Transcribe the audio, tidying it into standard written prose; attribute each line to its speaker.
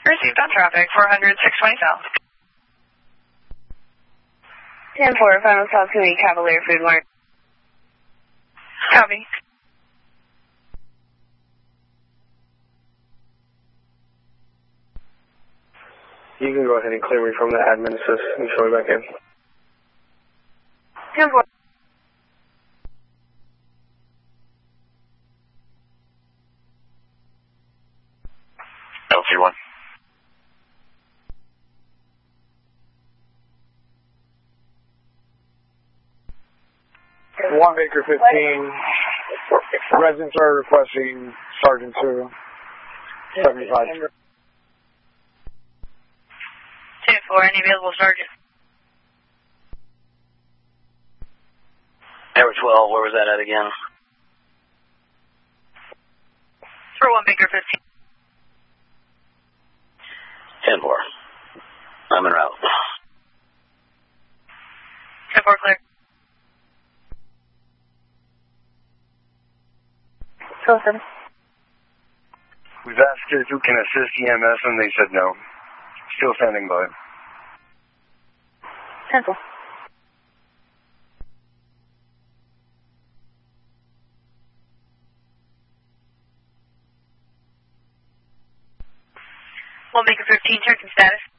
Speaker 1: Received on traffic, 40620 south.
Speaker 2: 10-4, final call to Cavalier Food Mart.
Speaker 1: Copy.
Speaker 3: You can go ahead and clear me from the admin assist and show me back in.
Speaker 2: 10-4.
Speaker 4: LC1.
Speaker 3: One Baker 15. Residents are requesting Sergeant 2, 75.
Speaker 1: 10-4, any available sergeant?
Speaker 4: Tower 12, where was that at again?
Speaker 1: For 1 Baker 15.
Speaker 4: 10-4. I'm en route.
Speaker 1: 10-4 clear.
Speaker 2: Awesome.
Speaker 5: We've asked if who can assist EMS and they said no. Still standing by.
Speaker 2: 10-4.
Speaker 1: We'll make a 15 check in status.